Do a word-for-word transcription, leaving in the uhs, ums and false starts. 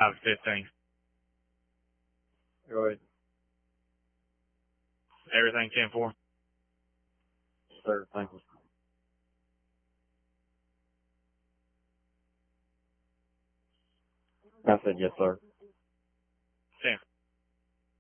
Five fifteen. Go ahead. Everything ten four. Sir, thank you. I said yes, sir.